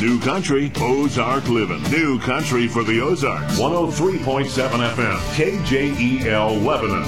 New Country, Ozark Living. New Country for the Ozarks. 103.7 FM, KJEL Lebanon.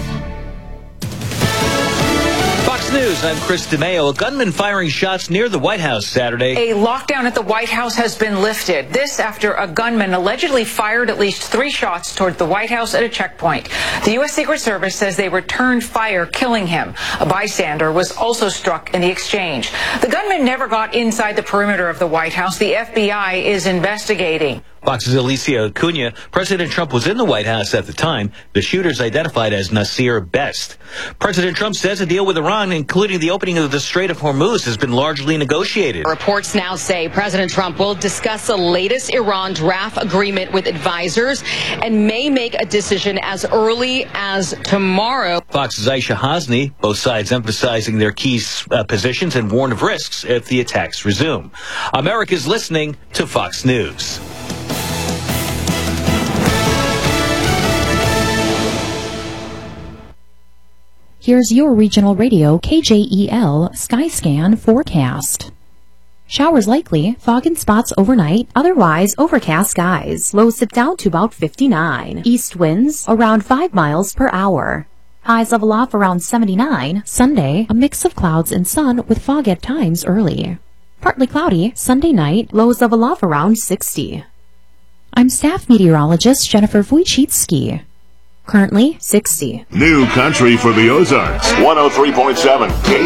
Fox News, I'm Chris DeMeo. A gunman firing shots near the White House Saturday. A lockdown at the White House has been lifted. This after a gunman allegedly fired at least 3 shots toward the White House at a checkpoint. The U.S. Secret Service says they returned fire, killing him. A bystander was also struck in the exchange. The gunman never got inside the perimeter of the White House. The FBI is investigating. Fox's Alicia Acuna. President Trump was in the White House at the time. The shooter's identified as Nasir Best. President Trump says a deal with Iran, including the opening of the Strait of Hormuz, has been largely negotiated. Reports now say President Trump will discuss the latest Iran draft agreement with advisors and may make a decision as early as tomorrow. Fox's Aisha Hasni. Both sides emphasizing their key positions and warn of risks if the attacks resume. America's listening to Fox News. Here's your regional radio KJEL Skyscan forecast. Showers likely, fog and spots overnight, otherwise overcast skies. Lows sit down to about 59. East winds around 5 miles per hour. Highs level off around 79. Sunday, a mix of clouds and sun with fog at times early. Partly cloudy Sunday night, lows level off around 60. I'm staff meteorologist Jennifer Wojcicki. Currently 60. New Country for the Ozarks. 103.7